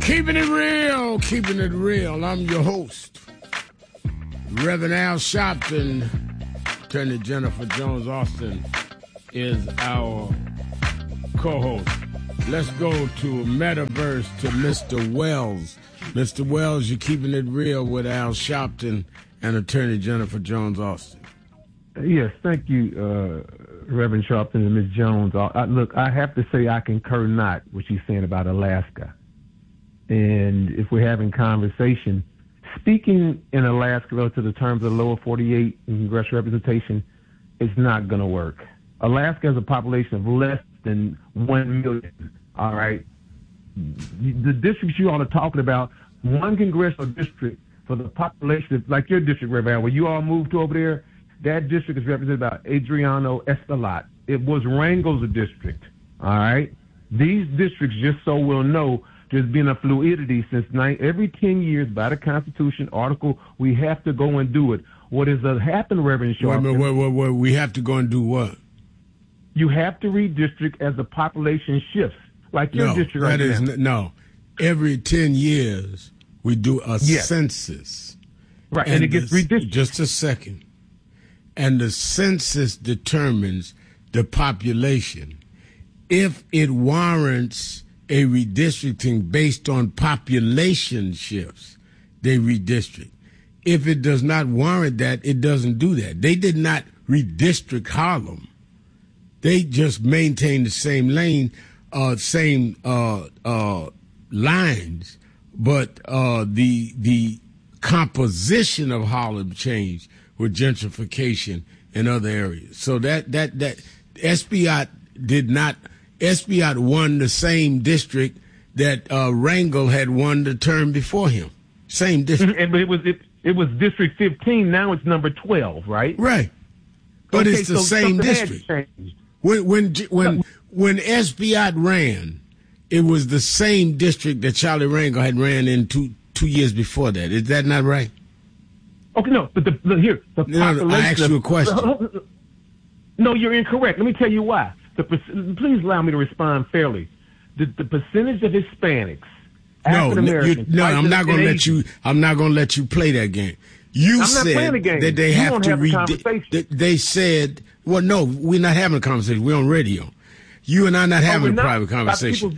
Keeping it real. I'm your host, Reverend Al Sharpton. Attorney Jennifer Jones Austin is our co-host. Let's go to Metaverse to Mr. Wells. Mr. Wells, you're keeping it real with Al Sharpton and Attorney Jennifer Jones Austin. Yes, thank you, Reverend Sharpton and Ms. Jones. Look, I have to say I concur not what she's saying about Alaska. And if we're having conversation, speaking in Alaska relative to the terms of the lower 48 and congressional representation is not going to work. Alaska has a population of less than 1 million, all right? The districts you all are talking about, one congressional district for the population, like your district, Reverend, where you all moved to over there, that district is represented by Adriano Estelat. It was Wrangell's district, all right? These districts, just so we'll know, there's been a fluidity since every 10 years by the Constitution article, we have to go and do it. What has happened, Reverend Sharpton? Wait, we have to go and do what? You have to redistrict as the population shifts, like your district right now. No, every 10 years we do a census. Right, and it gets redistricted. Just a second. And the census determines the population. If it warrants a redistricting based on population shifts, they redistrict. If it does not warrant that, it doesn't do that. They did not redistrict Harlem. They just maintained the same lines, but the composition of Harlem changed with gentrification in other areas. So that Espaillat did not. Espaillat won the same district that Wrangell had won the term before him. Same district. But it was District 15. Now it's number 12, right? Right. But it's the same district. When Espaillat ran, it was the same district that Charlie Wrangell had ran in two years before that. Is that not right? Okay, no. But the population. I asked you a question. No, you're incorrect. Let me tell you why. Please allow me to respond fairly. The percentage of Hispanics, African Americans. No, I'm not going to let you. I'm not going to let you play that game. You said that they have to read. They said, "Well, no, we're not having a conversation. We're on radio. You and I not having a private conversation.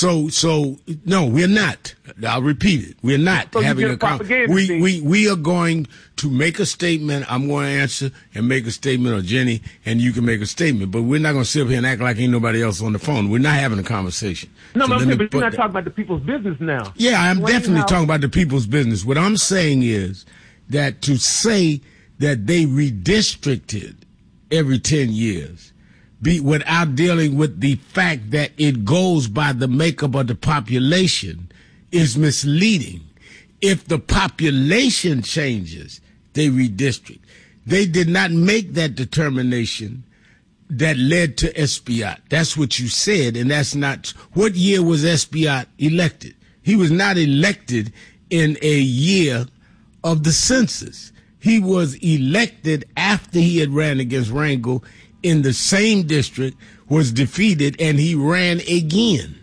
So no, we're not. I'll repeat it. We're not having a conversation. We are going to make a statement. I'm going to answer and make a statement, or Jenny, and you can make a statement. But we're not going to sit up here and act like ain't nobody else on the phone. We're not having a conversation. No, but you're not talking about the people's business now. Yeah, I'm definitely talking about the people's business. What I'm saying is that to say that they redistricted every 10 years, without dealing with the fact that it goes by the makeup of the population is misleading. If the population changes, they redistrict. They did not make that determination that led to Espaillat. That's what you said, and that's not. What year was Espaillat elected? He was not elected in a year of the census. He was elected after he had ran against Wrangell in the same district, was defeated, and he ran again.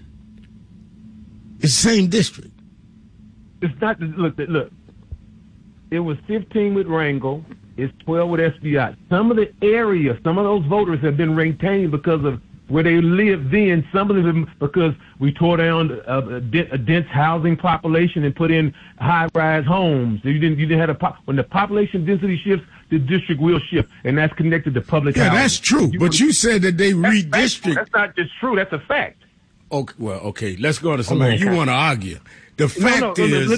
It's the same district. It's not, look. It was 15 with Wrangell. It's 12 with Espaillat. Some of the areas, some of those voters have been retained because of where they lived then. Some of them because we tore down a dense housing population and put in high-rise homes. You didn't have when the population density shifts, the district will shift, and that's connected to public housing. Yeah, that's true. But you said that they redistrict. That's not just true. That's a fact. Okay, well, okay. Let's go to somebody. You want to argue? The fact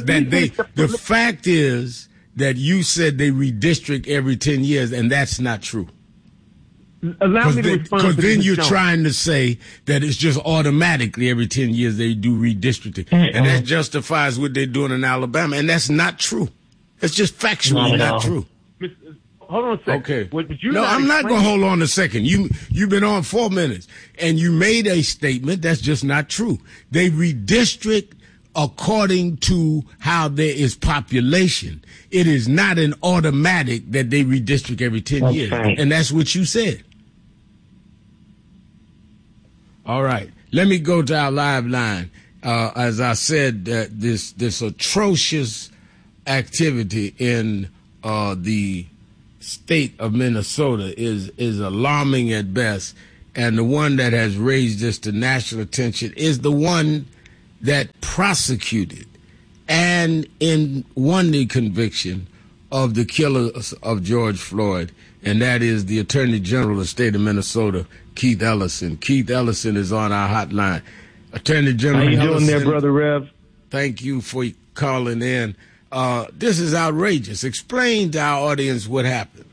is that you said they redistrict every 10 years, and that's not true. Allow me to respond. Because then you're trying to say that it's just automatically every 10 years they do redistricting, and that justifies what they're doing in Alabama, and that's not true. It's just factually not true. Hold on a second. Okay. I'm not going to hold on a second. You've been on 4 minutes, and you made a statement that's just not true. They redistrict according to how there is population. It is not an automatic that they redistrict every 10 years. And that's what you said. All right. Let me go to our live line as I said, this atrocious activity in the state of Minnesota is alarming at best, and the one that has raised this to national attention is the one that prosecuted and won the conviction of the killers of George Floyd, and that is the Attorney General of the state of Minnesota, Keith Ellison. Keith Ellison is on our hotline. Attorney General Ellison. How you doing there, Brother Rev? Thank you for calling in. This is outrageous. Explain to our audience what happened.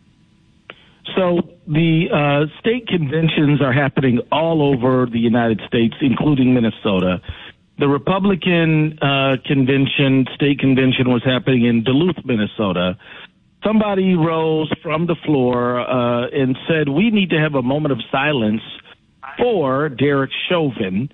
So the state conventions are happening all over the United States, including Minnesota. The Republican state convention was happening in Duluth, Minnesota. Somebody rose from the floor and said, we need to have a moment of silence for Derek Chauvin.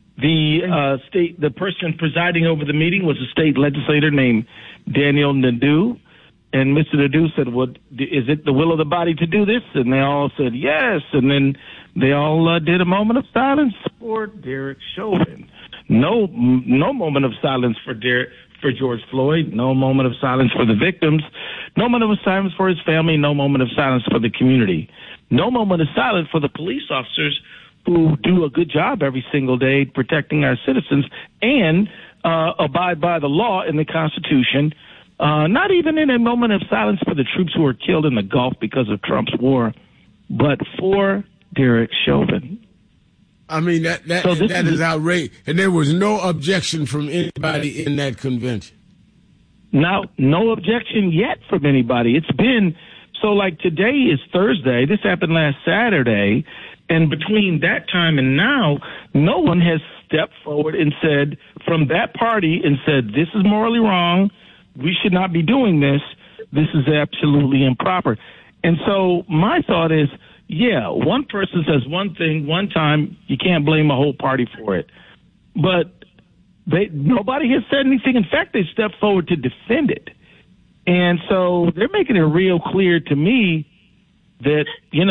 The person presiding over the meeting was a state legislator named Daniel Nadeau. And Mr. Nadeau said, well, is it the will of the body to do this? And they all said yes. And then they all did a moment of silence for Derek Chauvin. No moment of silence for George Floyd. No moment of silence for the victims. No moment of silence for his family. No moment of silence for the community. No moment of silence for the police officers who do a good job every single day protecting our citizens and abide by the law and the Constitution. Not even in a moment of silence for the troops who were killed in the Gulf because of Trump's war, but for Derek Chauvin. I mean, that is outrageous. And there was no objection from anybody in that convention. No objection yet from anybody. It's been, so like today is Thursday. This happened last Saturday. And between that time and now, no one has stepped forward and said, from that party, and said, this is morally wrong. We should not be doing this. This is absolutely improper. And so my thought is, yeah, one person says one thing one time, you can't blame a whole party for it. But nobody has said anything. In fact, they stepped forward to defend it. And so they're making it real clear to me that,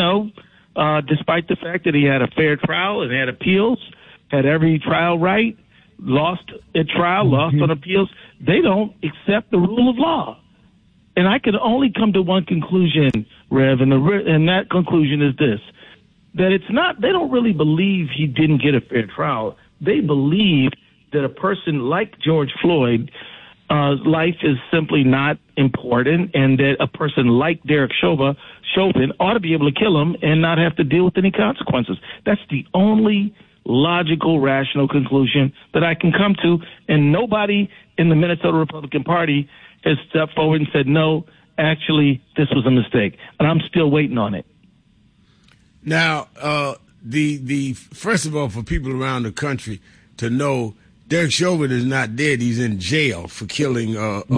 despite the fact that he had a fair trial and had appeals, had every trial right, lost at trial, lost on appeals, they don't accept the rule of law. And I can only come to one conclusion, Rev, and that conclusion is this, that it's not, they don't really believe he didn't get a fair trial. They believe that a person like George Floyd, life is simply not important, and that a person like Derek Chauvin ought to be able to kill him and not have to deal with any consequences. That's the only logical, rational conclusion that I can come to, and nobody in the Minnesota Republican Party has stepped forward and said, no, actually, this was a mistake, and I'm still waiting on it. Now, the first of all, for people around the country to know, Derek Chauvin is not dead. He's in jail for killing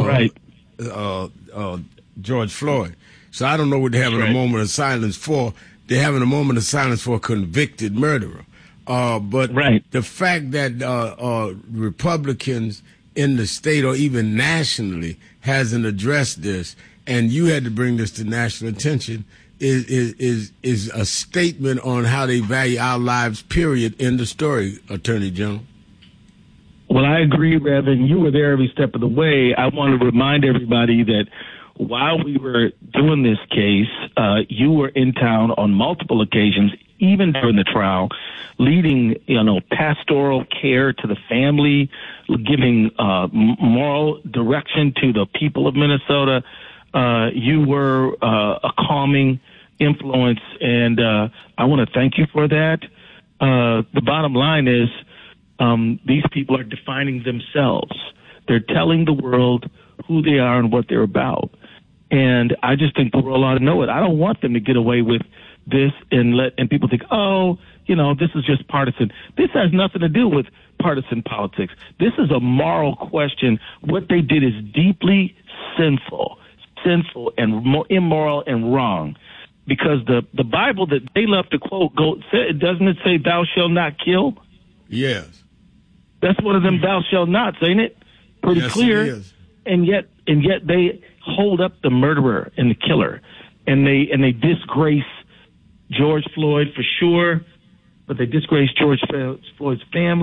George Floyd. So I don't know what they're having a moment of silence for. They're having a moment of silence for a convicted murderer. But the fact that Republicans in the state or even nationally hasn't addressed this, and you had to bring this to national attention, is a statement on how they value our lives, period, in the story, Attorney General. Well, I agree, Reverend. You were there every step of the way. I want to remind everybody that while we were doing this case, you were in town on multiple occasions, even during the trial, leading, pastoral care to the family, giving moral direction to the people of Minnesota. You were a calming influence, and I want to thank you for that. The bottom line is these people are defining themselves. They're telling the world who they are and what they're about. And I just think the world ought to know it. I don't want them to get away with this and people think, this is just partisan. This has nothing to do with partisan politics. This is a moral question. What they did is deeply sinful and immoral and wrong. Because the Bible that they love to quote, doesn't it say, thou shalt not kill? Yes. That's one of them thou shalt nots, ain't it? Pretty clear. It is. And yet they hold up the murderer and the killer, and they disgrace George Floyd for sure, but they disgrace George Floyd's family,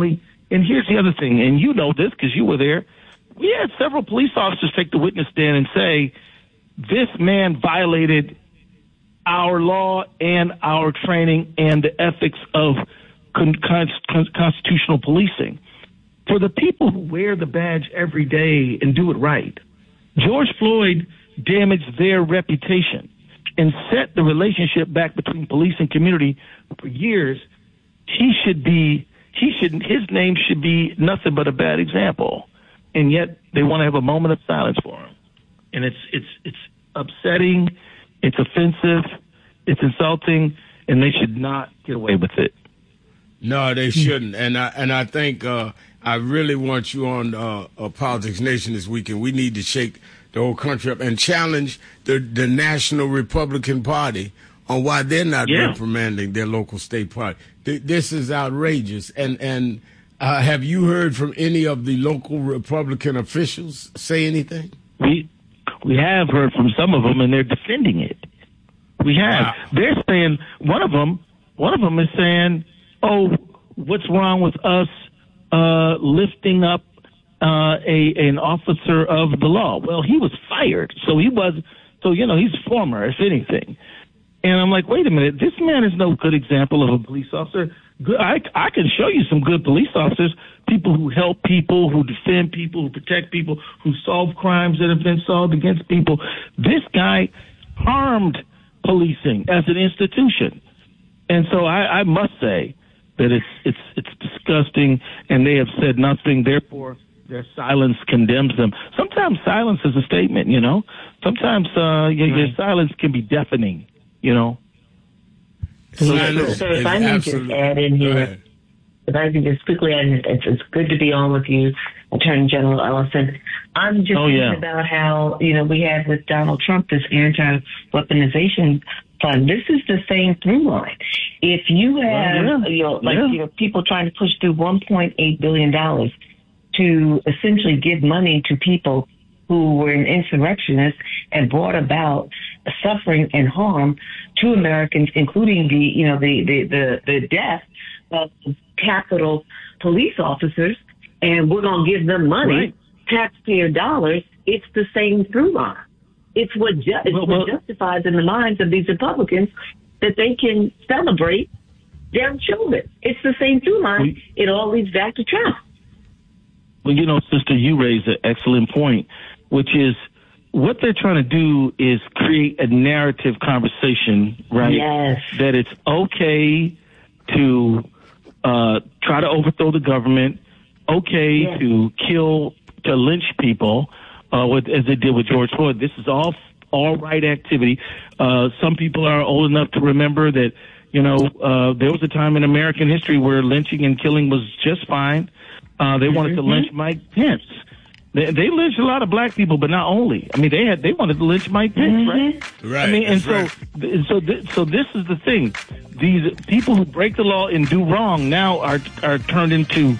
And here's the other thing, and you know this because you were there. We had several police officers take the witness stand and say, this man violated our law and our training and the ethics of constitutional policing. For the people who wear the badge every day and do it right, George Floyd damaged their reputation and set the relationship back between police and community for years. His name should be nothing but a bad example. And yet they want to have a moment of silence for him. And it's upsetting, it's offensive, it's insulting, and they should not get away with it. No, they shouldn't. And I think I really want you on Politics Nation this weekend. We need to shake the whole country up and challenge the National Republican Party on why they're not reprimanding their local state party. This is outrageous. And have you heard from any of the local Republican officials say anything? We have heard from some of them, and they're defending it. We have. Wow. They're saying one of them is saying, "Oh, what's wrong with us lifting up an officer of the law?" Well, he was fired, so he's former, if anything. And I'm like, wait a minute, this man is no good example of a police officer. I can show you some good police officers, people who help people, who defend people, who protect people, who solve crimes that have been solved against people. This guy harmed policing as an institution. And so I must say that it's disgusting, and they have said nothing, therefore their silence condemns them. Sometimes silence is a statement, you know. Sometimes your silence can be deafening, you know. So if I may just add in here, if I can just quickly add in, it's good to be on with you, Attorney General Ellison. I'm just thinking about how, we had with Donald Trump this anti-weaponization fund. This is the same through line. If you have, people trying to push through $1.8 billion to essentially give money to people who were an insurrectionist and brought about suffering and harm to Americans, including the death of Capitol police officers, and we're going to give them money, taxpayer dollars. It's the same through line. It's what justifies in the minds of these Republicans that they can celebrate their children. It's the same through line. It all leads back to Trump. Well, sister, you raised an excellent point, which is what they're trying to do is create a narrative conversation, right? Yes. That it's okay to try to overthrow the government, to lynch people, as they did with George Floyd. This is all right activity. Some people are old enough to remember that, there was a time in American history where lynching and killing was just fine. They wanted to lynch Mike Pence. They lynched a lot of black people, but not only. I mean, they wanted to lynch Mike Pence, right? Right. I mean, and so this is the thing. These people who break the law and do wrong now are turned into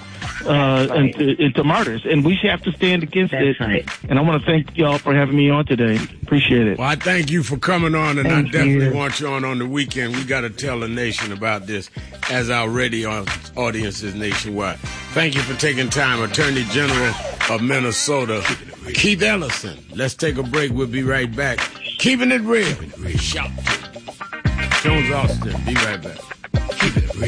martyrs, and we have to stand against it. Right. And I want to thank y'all for having me on today. Appreciate it. Well, I thank you for coming on, and I definitely want you on the weekend. We got to tell the nation about this, as our radio audience is nationwide. Thank you for taking time, Attorney General of Minnesota, Keith Ellison. Let's take a break. We'll be right back. Keeping it real. Shout. Jones Austin. Be right back. Keeping it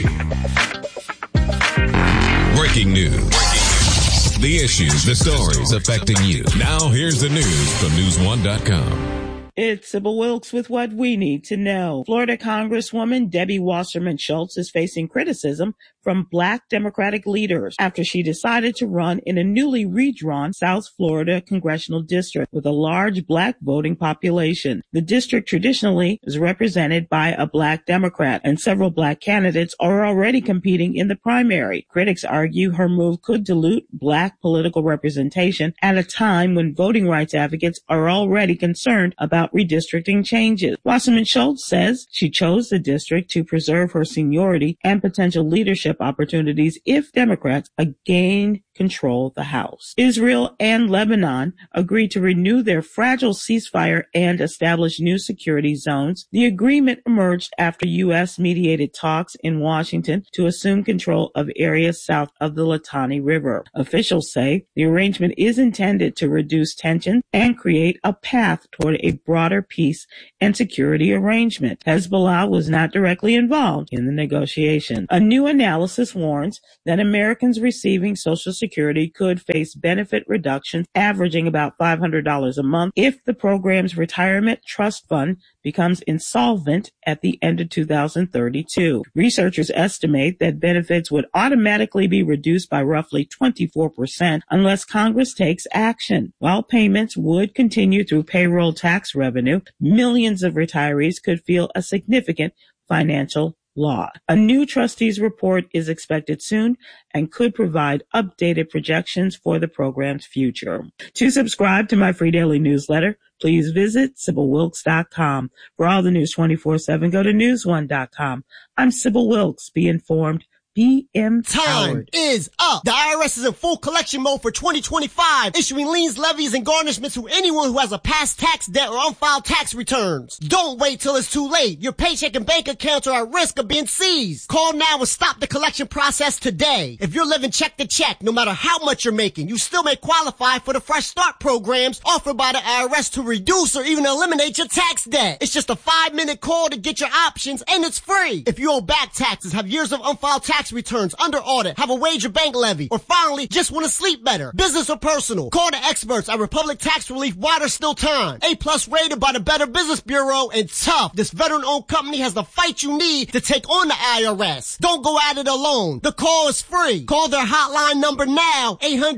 real. Breaking news. The issues, the stories affecting you. Now here's the news from News1.com. It's Sybil Wilkes with what we need to know. Florida Congresswoman Debbie Wasserman Schultz is facing criticism from Black Democratic leaders after she decided to run in a newly redrawn South Florida congressional district with a large Black voting population. The district traditionally is represented by a Black Democrat, and several Black candidates are already competing in the primary. Critics argue her move could dilute Black political representation at a time when voting rights advocates are already concerned about redistricting changes. Wasserman Schultz says she chose the district to preserve her seniority and potential leadership opportunities if Democrats again control the House. Israel and Lebanon agreed to renew their fragile ceasefire and establish new security zones. The agreement emerged after U.S.-mediated talks in Washington to assume control of areas south of the Litani River. Officials say the arrangement is intended to reduce tension and create a path toward a broader peace and security arrangement. Hezbollah was not directly involved in the negotiation. A new analysis warns that Americans receiving Social Security could face benefit reductions averaging about $500 a month if the program's retirement trust fund becomes insolvent at the end of 2032. Researchers estimate that benefits would automatically be reduced by roughly 24% unless Congress takes action. While payments would continue through payroll tax revenue, millions of retirees could feel a significant financial loss. A new trustees report is expected soon and could provide updated projections for the program's future. To subscribe to my free daily newsletter, please visit SybylWilkes.com. For all the news 24/7, go to newsone.com. I'm Sybil Wilkes. Be informed. Be empowered. Time is up. The IRS is in full collection mode for 2025, issuing liens, levies, and garnishments to anyone who has a past tax debt or unfiled tax returns. Don't wait till it's too late. Your paycheck and bank accounts are at risk of being seized. Call now and stop the collection process today. If you're living check to check, no matter how much you're making, you still may qualify for the Fresh Start programs offered by the IRS to reduce or even eliminate your tax debt. It's just a 5-minute call to get your options, and it's free. If you owe back taxes, have years of unfiled tax returns, under audit, have a wage or bank levy, or finally just want to sleep better, business or personal, call the experts at Republic Tax Relief while there's still time. A+ rated by the Better Business Bureau, and tough. This veteran-owned company has the fight you need to take on the IRS. Don't go at it alone. The call is free. Call their hotline number now,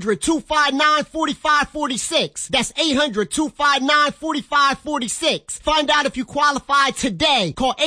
800-259-4546. That's 800-259-4546. Find out if you qualify today. Call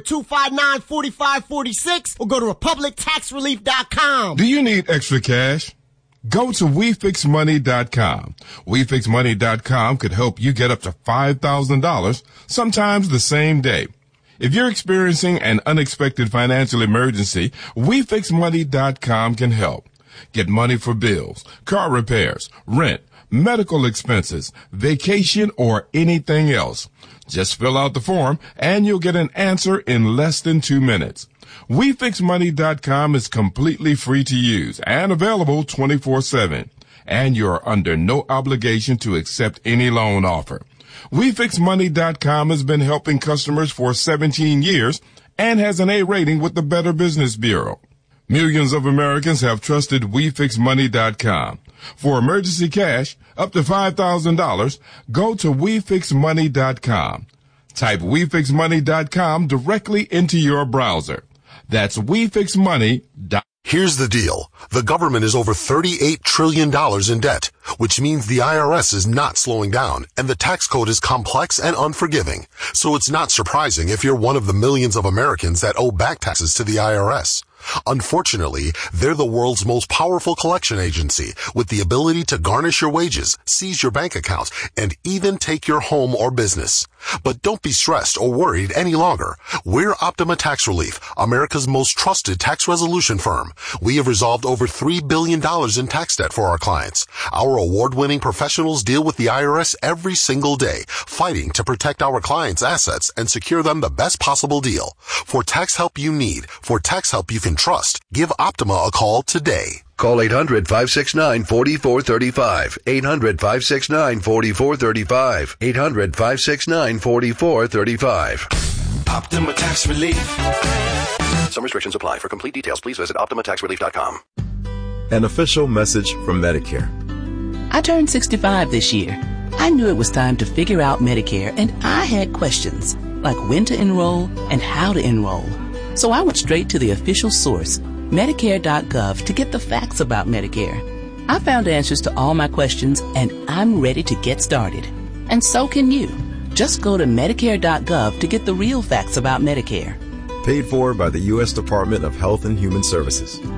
800-259-4546 or go to RepublicTaxRelief.com. Do you need extra cash? Go to WeFixMoney.com. WeFixMoney.com could help you get up to $5,000, sometimes the same day. If you're experiencing an unexpected financial emergency, WeFixMoney.com can help. Get money for bills, car repairs, rent, medical expenses, vacation, or anything else. Just fill out the form and you'll get an answer in less than 2 minutes. WeFixMoney.com is completely free to use and available 24/7. And you're under no obligation to accept any loan offer. WeFixMoney.com has been helping customers for 17 years and has an A rating with the Better Business Bureau. Millions of Americans have trusted WeFixMoney.com. For emergency cash, up to $5,000, go to WeFixMoney.com. Type WeFixMoney.com directly into your browser. That's WeFixMoney.com. Here's the deal. The government is over $38 trillion in debt, which means the IRS is not slowing down, and the tax code is complex and unforgiving. So it's not surprising if you're one of the millions of Americans that owe back taxes to the IRS. Unfortunately, they're the world's most powerful collection agency with the ability to garnish your wages, seize your bank accounts, and even take your home or business. But don't be stressed or worried any longer. We're Optima Tax Relief, America's most trusted tax resolution firm. We have resolved over $3 billion in tax debt for our clients. Our award-winning professionals deal with the IRS every single day, fighting to protect our clients' assets and secure them the best possible deal. For tax help you need, for tax help you can trust, give Optima a call today. Call 800-569-4435. 800-569-4435. 800-569-4435. Optima Tax Relief. Some restrictions apply. For complete details, please visit OptimaTaxRelief.com. An official message from Medicare. I turned 65 this year. I knew it was time to figure out Medicare, and I had questions, like when to enroll and how to enroll. So I went straight to the official source, Medicare.gov, to get the facts about Medicare. I found answers to all my questions, and I'm ready to get started. And so can you. Just go to Medicare.gov to get the real facts about Medicare. Paid for by the U.S. Department of Health and Human Services.